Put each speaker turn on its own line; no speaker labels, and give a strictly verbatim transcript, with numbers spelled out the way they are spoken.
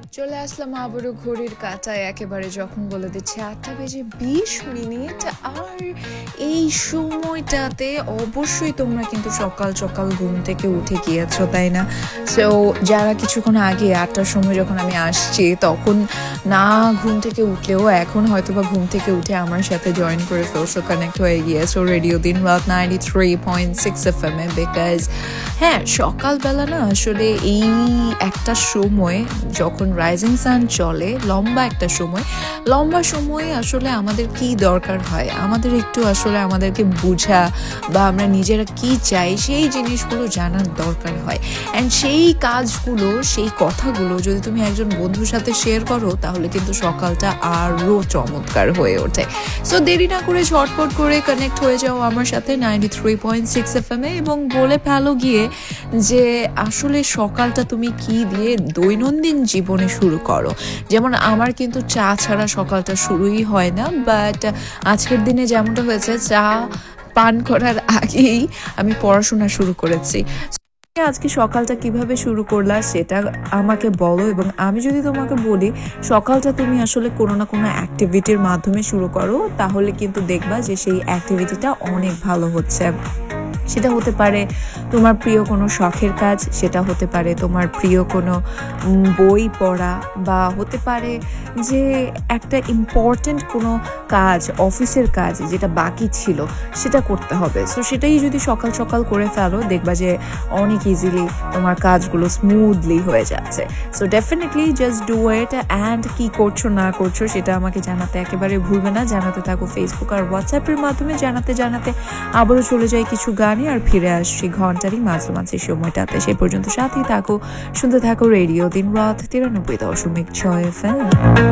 চলে আসলাম আবারও ঘড়ির কাঁটায়, একেবারে যখন বলে দিচ্ছে আটটা বেজে বিশ মিনিট। আর এই সময়টাতে অবশ্যই তোমরা কিন্তু সকাল সকাল ঘুম থেকে উঠে গিয়েছো, তাই না? সো যারা কিছুক্ষণ আগে আটটার সময় যখন আমি আসছি তখন না ঘুম থেকে উঠলেও এখন হয়তো বা ঘুম থেকে উঠে আমার সাথে জয়েন করে ফেলছো, কানেক্ট হয়ে গিয়েছো রেডিও দিন রাত ninety three point six F M A. Because হ্যাঁ, সকালবেলা না আসলে এই একটা সময় যখন রাইজিং সান চলে, লম্বা একটা সময়, লম্বা সময়ে আসলে আমাদের কি দরকার হয়, আমাদের একটু আসলে আমাদেরকে বোঝা বা আমরা নিজেরা কি চাই সেই জিনিসগুলো জানার দরকার হয়। অ্যান্ড সেই কাজগুলো, সেই কথাগুলো যদি তুমি একজন বন্ধুর সাথে শেয়ার করো তাহলে কিন্তু সকালটা আরও চমৎকার হয়ে ওঠে। সো দেরি না করে ঝটপট করে কানেক্ট হয়ে যাও আমার সাথে ninety three point six F M A এবং বলে ফেলো গিয়ে যে আসলে সকালটা তুমি কি দিয়ে দৈনন্দিন জীবনে শুরু করো। যেমন আমার কিন্তু চা ছাড়া সকালটা শুরুই হয় না, বাট আজকের দিনে যেমনটা হয়েছে চা পান করার আগেই আমি পড়াশোনা শুরু করেছি। আজকে সকালটা কিভাবে শুরু করলা সেটা আমাকে বলো, এবং আমি যদি তোমাকে বলি সকালটা তুমি আসলে কোনো না কোনো অ্যাক্টিভিটির মাধ্যমে শুরু করো তাহলে কিন্তু দেখবা যে সেই অ্যাক্টিভিটিটা অনেক ভালো হচ্ছে। সেটা হতে পারে তোমার প্রিয় কোনো শখের কাজ, সেটা হতে পারে তোমার প্রিয় কোনো বই পড়া, বা হতে পারে যে একটা ইম্পর্ট্যান্ট কোনো কাজ, অফিসের কাজ যেটা বাকি ছিল সেটা করতে হবে। সো সেটাই যদি সকাল সকাল করে ফেলো দেখবা যে অনেক ইজিলি তোমার কাজগুলো স্মুথলি হয়ে যাচ্ছে। So definitely just do it. And কী করছো না করছো সেটা আমাকে জানাতে একেবারে ভুলবে না, জানাতে থাকো ফেসবুক আর হোয়াটসঅ্যাপের মাধ্যমে। জানাতে জানাতে আবারও চলে যায় কিছু গান আর ফিরে আসছি ঘন্টারই মাঝামাঝি সময়টাতে। সে পর্যন্ত সাথেই থাকো, শুনতে থাকো রেডিও দিন রাত তিরানব্বই দশমিক ছয় এফ এম।